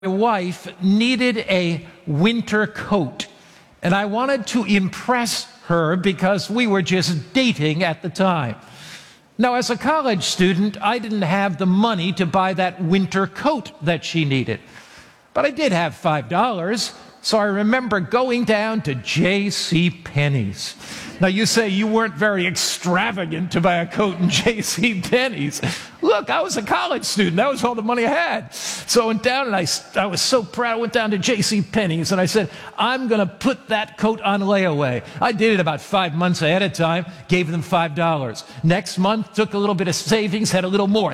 My wife needed a winter coat, and I wanted to impress her because we were just dating at the time. Now, as a college student, I didn't have the money to buy that winter coat that she needed, but I did have $5, so I remember going down to J.C. Penney's. Now, you say you weren't very extravagant to buy a coat in J.C. Penney's. Look, I was a college student. That was all the money I had. So I went down, and I was so proud. I went down to J.C. Penney's, and I said, I'm going to put that coat on layaway. I did it about 5 months ahead of time, gave them $5. Next month, took a little bit of savings, had a little more,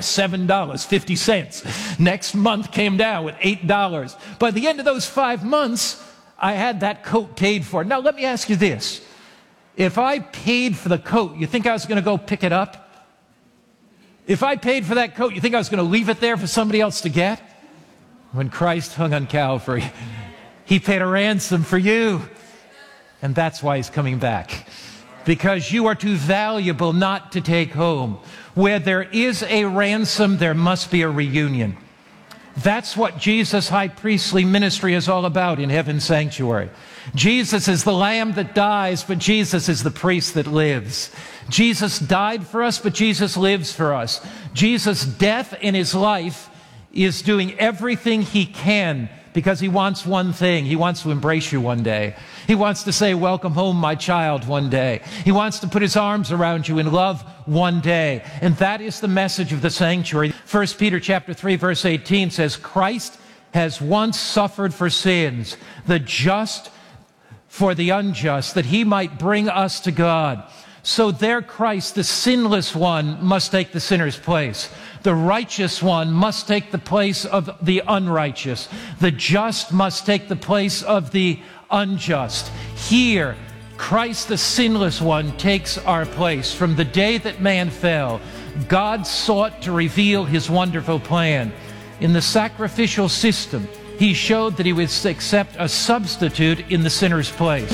$7.50. Next month came down with $8. By the end of those 5 months, I had that coat paid for. Now, let me ask you this. If I paid for the coat, you think I was going to go pick it up? If I paid for that coat, you think I was going to leave it there for somebody else to get? When Christ hung on Calvary, He paid a ransom for you. And that's why He's coming back. Because you are too valuable not to take home. Where there is a ransom, there must be a reunion. That's what Jesus' high priestly ministry is all about in heaven's sanctuary. Jesus is the lamb that dies, but Jesus is the priest that lives. Jesus died for us, but Jesus lives for us. Jesus' death in His life is doing everything He can because He wants one thing. He wants to embrace you one day. He wants to say, welcome home, my child, one day. He wants to put His arms around you in love one day. And that is the message of the sanctuary. 1 Peter chapter 3, verse 18 says, Christ has once suffered for sins, the just for the unjust, that He might bring us to God. So there Christ, the sinless one, must take the sinner's place. The righteous one must take the place of the unrighteous. The just must take the place of the unjust. Here, Christ, the sinless one, takes our place. From the day that man fell, God sought to reveal His wonderful plan. In the sacrificial system, He showed that He would accept a substitute in the sinner's place.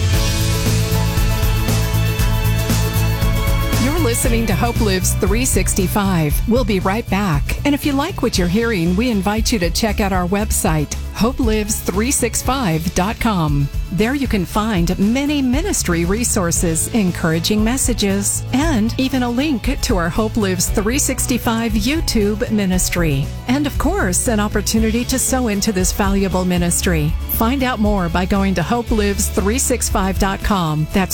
You're listening to Hope Lives 365. We'll be right back. And if you like what you're hearing, we invite you to check out our website, hopelives365.com. There you can find many ministry resources, encouraging messages, and even a link to our Hope Lives 365 YouTube ministry. And of course, an opportunity to sow into this valuable ministry. Find out more by going to hopelives365.com. That's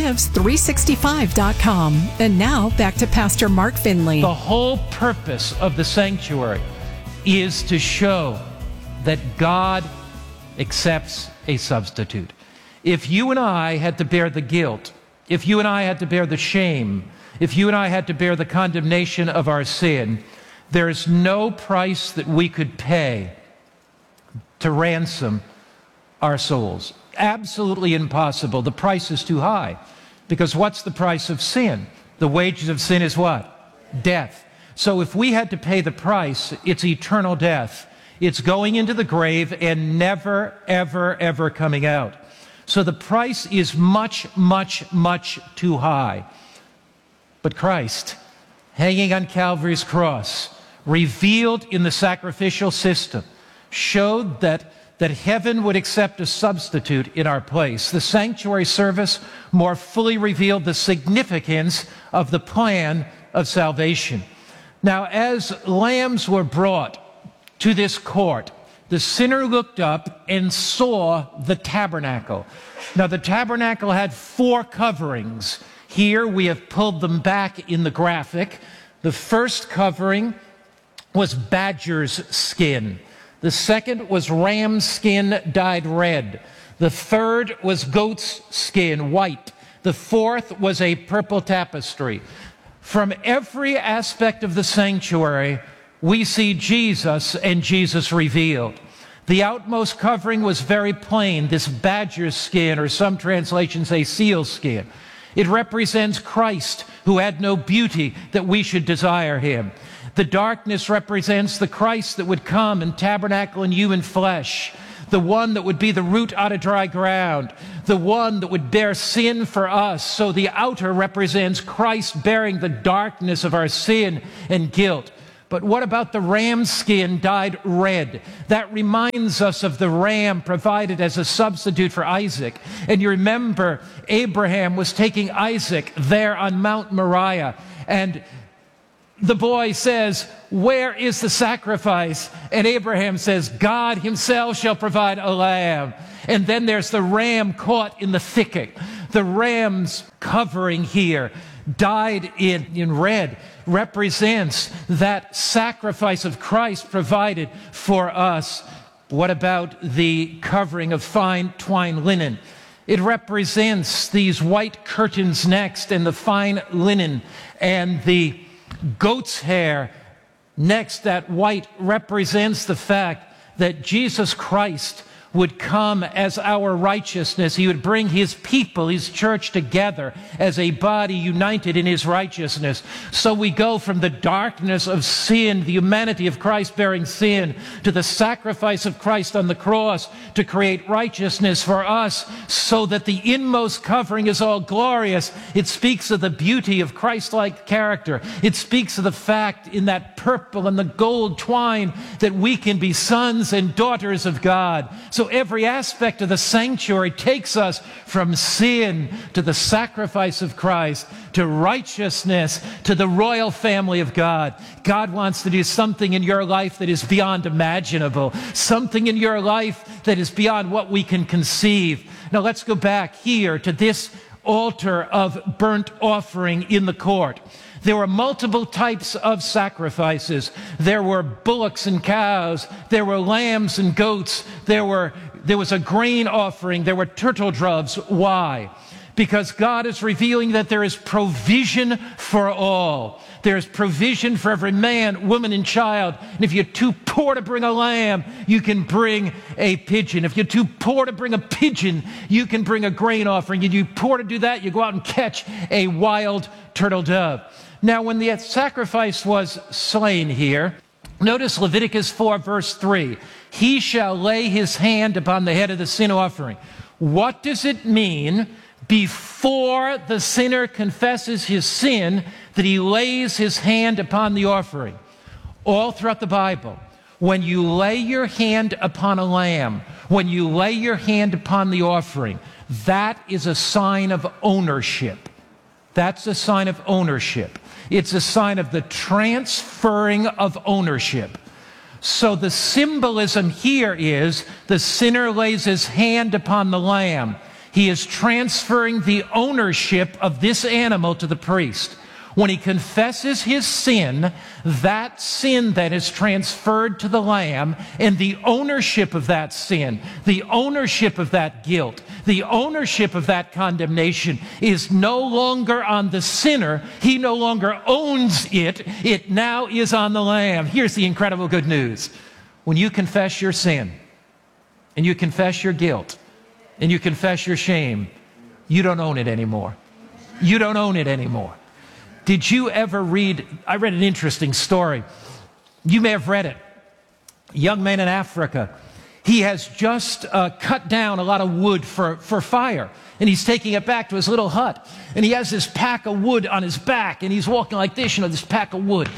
hopelives365.com. And now back to Pastor Mark Finley. The whole purpose of the sanctuary is to show that God accepts a substitute. If you and I had to bear the guilt, if you and I had to bear the shame, if you and I had to bear the condemnation of our sin, there is no price that we could pay to ransom our souls. Absolutely impossible. The price is too high. Because what's the price of sin? The wages of sin is what? Death. So if we had to pay the price, it's eternal death. It's going into the grave and never, ever, ever coming out. So the price is much, much, much too high. But Christ, hanging on Calvary's cross, revealed in the sacrificial system, showed that heaven would accept a substitute in our place. The sanctuary service more fully revealed the significance of the plan of salvation. Now, as lambs were brought to this court, the sinner looked up and saw the tabernacle. Now, the tabernacle had 4 coverings. Here we have pulled them back in the graphic. The first covering was badger's skin. The second was ram's skin dyed red. The third was goat's skin, white. The fourth was a purple tapestry. From every aspect of the sanctuary, we see Jesus and Jesus revealed. The outmost covering was very plain, this badger skin, or some translations say seal skin. It represents Christ, who had no beauty that we should desire Him. The darkness represents the Christ that would come and tabernacle in human flesh, the one that would be the root out of dry ground, the one that would bear sin for us. So the outer represents Christ bearing the darkness of our sin and guilt. But what about the ram skin dyed red? That reminds us of the ram provided as a substitute for Isaac. And you remember Abraham was taking Isaac there on Mount Moriah, and the boy says, "Where is the sacrifice?" And Abraham says, "God himself shall provide a lamb." And then there's the ram caught in the thicket. The ram's covering here, dyed in red, represents that sacrifice of Christ provided for us. What about the covering of fine twine linen? It represents these white curtains next, and the fine linen, and the goat's hair next. That white represents the fact that Jesus Christ would come as our righteousness. He would bring his people, his church, together as a body united in his righteousness. So we go from the darkness of sin, the humanity of Christ bearing sin, to the sacrifice of Christ on the cross to create righteousness for us, so that the inmost covering is all glorious. It speaks of the beauty of Christ-like character. It speaks of the fact in that purple and the gold twine that we can be sons and daughters of God. So every aspect of the sanctuary takes us from sin to the sacrifice of Christ, to righteousness, to the royal family of God. God wants to do something in your life that is beyond imaginable, something in your life that is beyond what we can conceive. Now let's go back here to this altar of burnt offering in the court. There were multiple types of sacrifices. There were bullocks and cows. There were lambs and goats. There was a grain offering. There were turtle doves. Why? Because God is revealing that there is provision for all. There is provision for every man, woman, and child. And if you're too poor to bring a lamb, you can bring a pigeon. If you're too poor to bring a pigeon, you can bring a grain offering. If you're poor to do that, you go out and catch a wild turtle dove. Now, when the sacrifice was slain here, notice Leviticus 4, verse 3. He shall lay his hand upon the head of the sin offering. What does it mean before the sinner confesses his sin that he lays his hand upon the offering? All throughout the Bible, when you lay your hand upon a lamb, when you lay your hand upon the offering, that is a sign of ownership. That's a sign of ownership. It's a sign of the transferring of ownership. So the symbolism here is the sinner lays his hand upon the lamb. He is transferring the ownership of this animal to the priest. When he confesses his sin, that sin then is transferred to the lamb, and the ownership of that sin, the ownership of that guilt, the ownership of that condemnation is no longer on the sinner. He no longer owns it. It now is on the lamb. Here's the incredible good news. When you confess your sin, and you confess your guilt, and you confess your shame, you don't own it anymore. You don't own it anymore. Did you ever read, I read an interesting story. You may have read it. A young man in Africa, he has just cut down a lot of wood for fire, and he's taking it back to his little hut. And he has this pack of wood on his back, and he's walking like this, this pack of wood.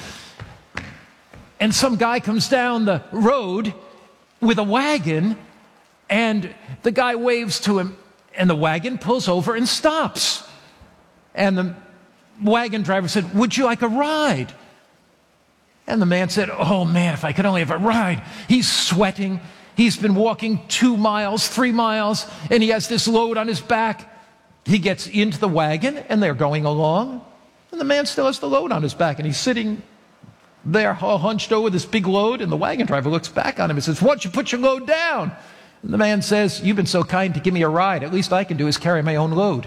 And some guy comes down the road with a wagon, and the guy waves to him, and the wagon pulls over and stops. And the wagon driver said, "Would you like a ride?" And the man said, "Oh man, if I could only have a ride." He's sweating. He's been walking 2 miles, 3 miles, and he has this load on his back. He gets into the wagon, and they're going along, and the man still has the load on his back, and he's sitting there all hunched over this big load, and the wagon driver looks back on him and says, "Why don't you put your load down?" And the man says, "You've been so kind to give me a ride. At least I can do is carry my own load."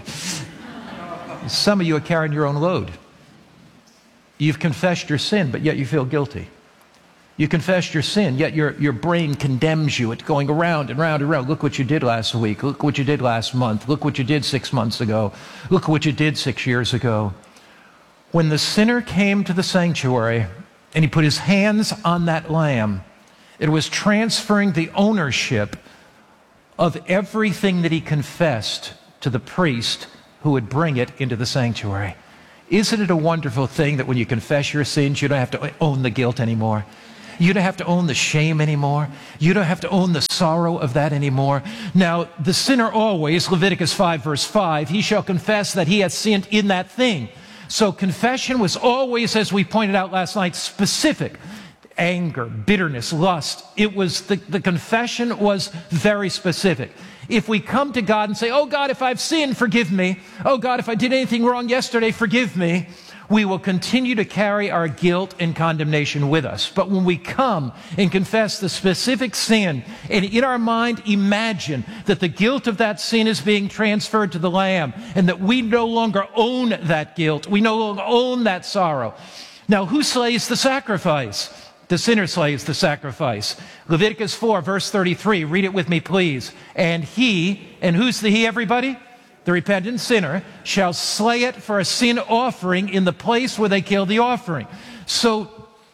Some of you are carrying your own load. You've confessed your sin, but yet you feel guilty. You confessed your sin, yet your brain condemns you. It's going around and round and round. Look what you did last week. Look what you did last month. Look what you did 6 months ago. Look what you did 6 years ago. When the sinner came to the sanctuary and he put his hands on that lamb, it was transferring the ownership of everything that he confessed to the priest who would bring it into the sanctuary. Isn't it a wonderful thing that when you confess your sins, you don't have to own the guilt anymore? You don't have to own the shame anymore. You don't have to own the sorrow of that anymore. Now, the sinner always, Leviticus 5, verse 5, he shall confess that he has sinned in that thing. So confession was always, as we pointed out last night, specific. Anger, bitterness, lust. It was, the confession was very specific. If we come to God and say, oh God, if I've sinned, forgive me. Oh God, if I did anything wrong yesterday, forgive me. We will continue to carry our guilt and condemnation with us. But when we come and confess the specific sin, and in our mind imagine that the guilt of that sin is being transferred to the Lamb, and that we no longer own that guilt, we no longer own that sorrow. Now, who slays the sacrifice? The sinner slays the sacrifice. Leviticus 4, verse 33. Read it with me, please. And he, and who's the he, everybody? The repentant sinner, shall slay it for a sin offering in the place where they kill the offering. So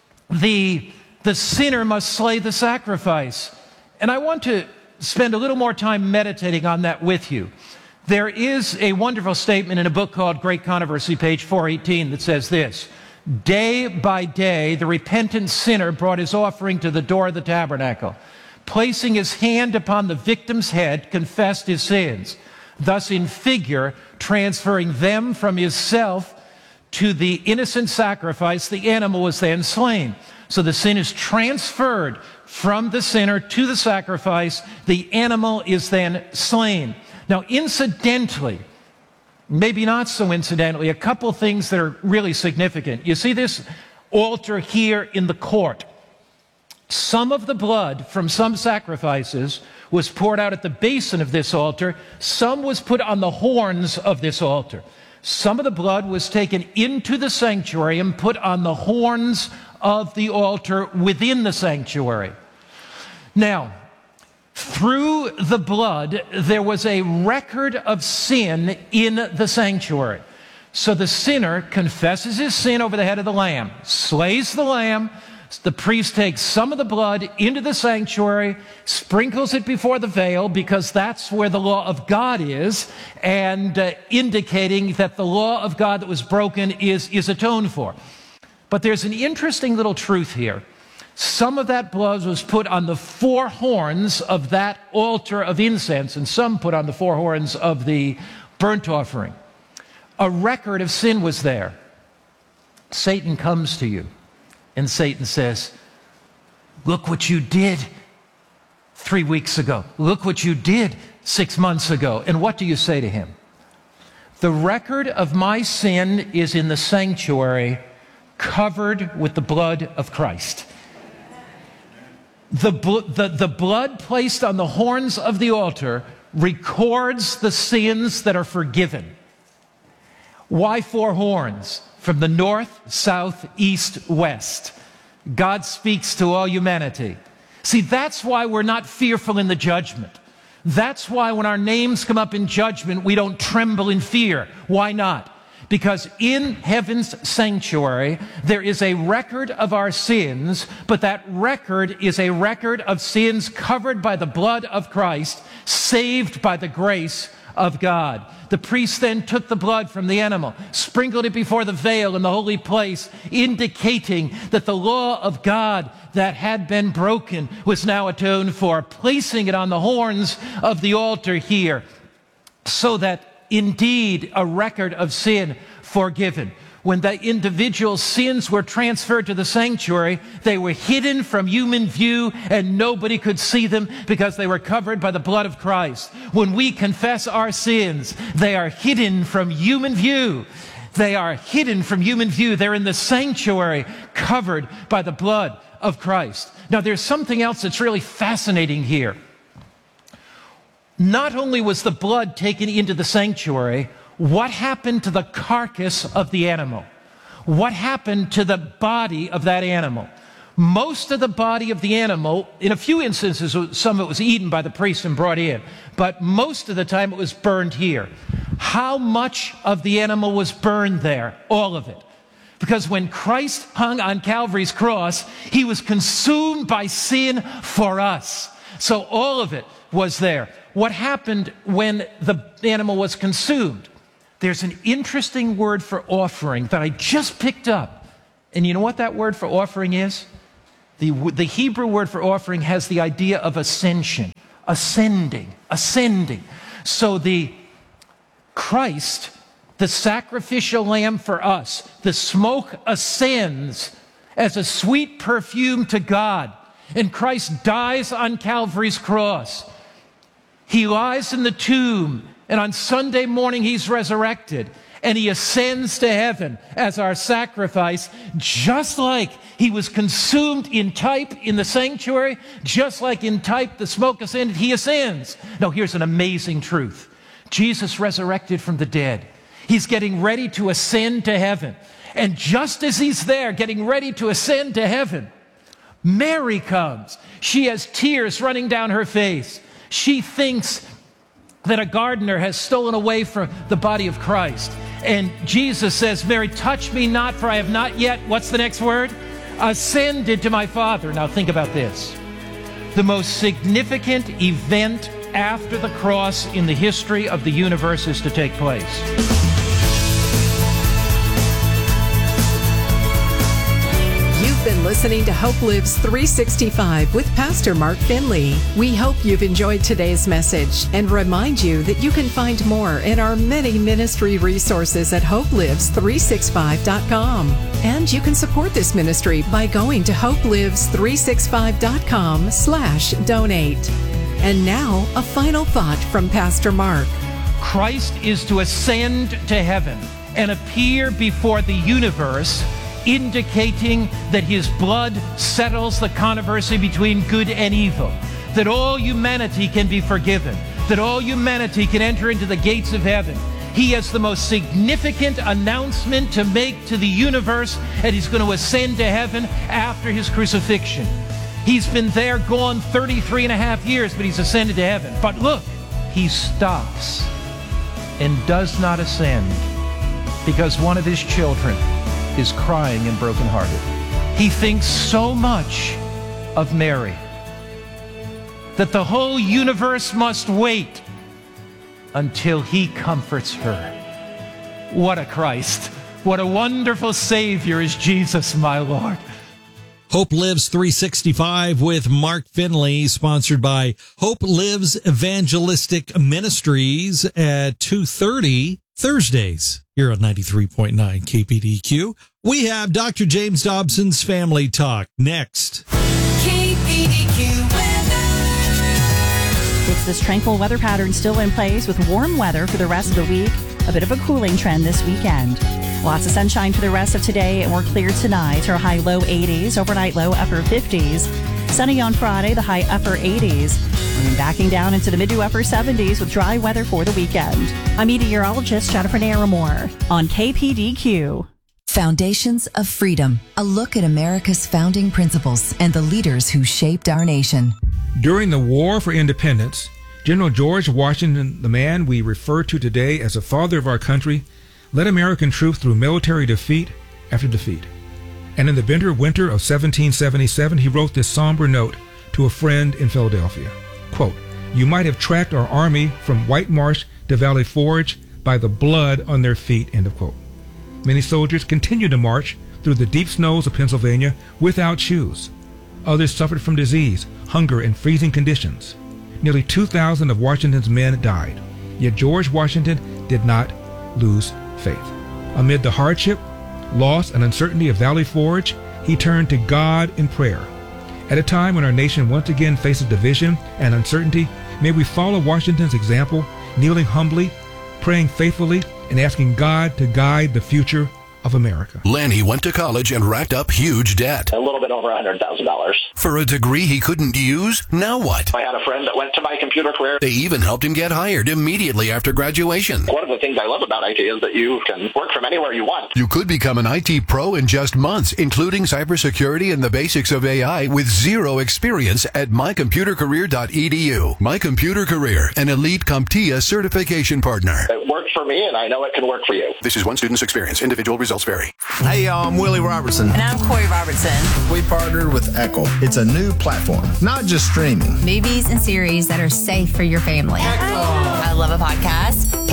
the sinner must slay the sacrifice. And I want to spend a little more time meditating on that with you. There is a wonderful statement in a book called Great Controversy, page 418, that says this: day by day, the repentant sinner brought his offering to the door of the tabernacle. Placing his hand upon the victim's head, confessed his sins. Thus, in figure, transferring them from himself to the innocent sacrifice, the animal was then slain. So the sin is transferred from the sinner to the sacrifice. The animal is then slain. Now, incidentally, maybe not so incidentally, a couple things that are really significant. You see this altar here in the court. Some of the blood from some sacrifices was poured out at the basin of this altar. Some was put on the horns of this altar. Some of the blood was taken into the sanctuary and put on the horns of the altar within the sanctuary. Now, through the blood, there was a record of sin in the sanctuary. So the sinner confesses his sin over the head of the lamb, slays the lamb. The priest takes some of the blood into the sanctuary, sprinkles it before the veil, because that's where the law of God is, and indicating that the law of God that was broken is atoned for. But there's an interesting little truth here. Some of that blood was put on the four horns of that altar of incense, and some put on the four horns of the burnt offering. A record of sin was there. Satan comes to you, and Satan says, look what you did 3 weeks ago. Look what you did 6 months ago. And what do you say to him? The record of my sin is in the sanctuary, covered with the blood of Christ. The blood placed on the horns of the altar records the sins that are forgiven. Why four horns? From the north, south, east, west. God speaks to all humanity. See, that's why we're not fearful in the judgment. That's why when our names come up in judgment, we don't tremble in fear. Why not? Because in heaven's sanctuary, there is a record of our sins, but that record is a record of sins covered by the blood of Christ, saved by the grace of God. The priest then took the blood from the animal, sprinkled it before the veil in the holy place, indicating that the law of God that had been broken was now atoned for, placing it on the horns of the altar here, so that indeed a record of sin forgiven. When the individual sins were transferred to the sanctuary, they were hidden from human view and nobody could see them because they were covered by the blood of Christ. When we confess our sins, they are hidden from human view. They are hidden from human view. They're in the sanctuary, covered by the blood of Christ. Now, there's something else that's really fascinating here. Not only was the blood taken into the sanctuary, what happened to the carcass of the animal? What happened to the body of that animal? Most of the body of the animal, in a few instances, some of it was eaten by the priest and brought in, but most of the time it was burned here. How much of the animal was burned there? All of it. Because when Christ hung on Calvary's cross, he was consumed by sin for us. So all of it was there. What happened when the animal was consumed? there's an interesting word for offering that I just picked up. And you know what that word for offering is? The Hebrew word for offering has the idea of ascension, ascending. So the Christ, the sacrificial lamb for us, the smoke ascends as a sweet perfume to God. And Christ dies on Calvary's cross. He lies in the tomb, and on Sunday morning he's resurrected. And he ascends to heaven as our sacrifice, just like he was consumed in type in the sanctuary, just like in type the smoke ascended, he ascends. Now here's an amazing truth. Jesus resurrected from the dead. He's getting ready to ascend to heaven. And just as he's there, getting ready to ascend to heaven, Mary comes. She has tears running down her face. She thinks that a gardener has stolen away from the body of Christ. And Jesus says, Mary, touch me not, for I have not yet, what's the next word? Ascended to my Father. Now think about this. The most significant event after the cross in the history of the universe is to take place. You've been listening to Hope Lives 365 with Pastor Mark Finley. We hope you've enjoyed today's message and remind you that you can find more in our many ministry resources at hopelives365.com. And you can support this ministry by going to hopelives365.com/donate. And now, a final thought from Pastor Mark. Christ is to ascend to heaven and appear before the universe, indicating that his blood settles the controversy between good and evil, that all humanity can be forgiven, that all humanity can enter into the gates of heaven. He has the most significant announcement to make to the universe, and he's going to ascend to heaven after his crucifixion. He's been there, gone 33 and a half years, but he's ascended to heaven. But look, he stops and does not ascend because one of his children is crying and brokenhearted. He thinks so much of Mary that the whole universe must wait until he comforts her. What a Christ. What a wonderful Savior is Jesus, my Lord. Hope Lives 365 with Mark Finley, sponsored by Hope Lives Evangelistic Ministries at 2:30 Thursdays here on 93.9 KPDQ. We have Dr. James Dobson's Family Talk next. KPDQ weather. It's this tranquil weather pattern still in place with warm weather for the rest of the week. A bit of a cooling trend this weekend. Lots of sunshine for the rest of today, and we're clear tonight. Our high low 80s, overnight low upper 50s. Sunny on Friday, the high upper 80s. And backing down into the mid to upper 70s with dry weather for the weekend. I'm meteorologist Jennifer Naramore on KPDQ. Foundations of Freedom, a look at America's founding principles and the leaders who shaped our nation. During the War for Independence, General George Washington, the man we refer to today as the father of our country, led American troops through military defeat after defeat. And in the bitter winter of 1777, he wrote this somber note to a friend in Philadelphia. Quote, "You might have tracked our army from White Marsh to Valley Forge by the blood on their feet," end of quote. Many soldiers continued to march through the deep snows of Pennsylvania without shoes. Others suffered from disease, hunger, and freezing conditions. Nearly 2,000 of Washington's men died. Yet George Washington did not lose faith. Amid the hardship, loss, and uncertainty of Valley Forge, he turned to God in prayer. At a time when our nation once again faces division and uncertainty, may we follow Washington's example, kneeling humbly, praying faithfully, and asking God to guide the future of America. Lanny went to college and racked up huge debt. A little bit over $100,000. For a degree he couldn't use? Now what? I had a friend that went to my computer career. They even helped him get hired immediately after graduation. One of the things I love about IT is that you can work from anywhere you want. You could become an IT pro in just months, including cybersecurity and the basics of AI with zero experience at mycomputercareer.edu. My Computer Career, an elite CompTIA certification partner. It worked for me, and I know it can work for you. This is one student's experience. Individual results vary. Hey, y'all, I'm Willie Robertson. And I'm Corey Robertson. We partnered with Echo. It's a new platform, not just streaming. Movies and series that are safe for your family. Echo. I love a podcast.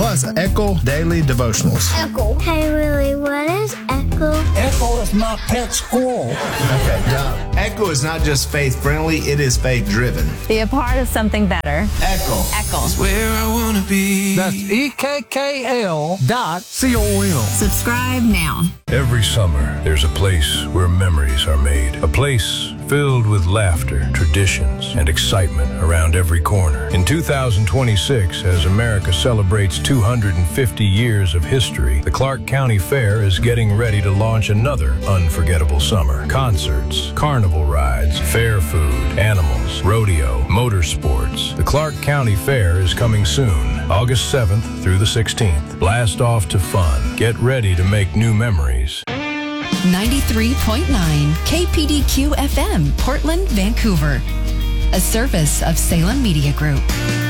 plus Echo Daily Devotionals. Echo. Hey, Willie, what is Echo? Echo is my pet squirrel. Okay, now, Echo is not just faith-friendly, it is faith-driven. Be a part of something better. Echo. Echo. It's where I want to be. That's EKKL.com. Subscribe now. Every summer, there's a place where memories are made. A place filled with laughter, traditions, and excitement around every corner. In 2026, as America celebrates 250 years of history, the Clark County Fair is getting ready to launch another unforgettable summer. Concerts, carnival rides, fair food, animals, rodeo, motorsports. The Clark County Fair is coming soon, August 7th through the 16th. Blast off to fun. Get ready to make new memories. 93.9 KPDQ FM, Portland, Vancouver. A service of Salem Media Group.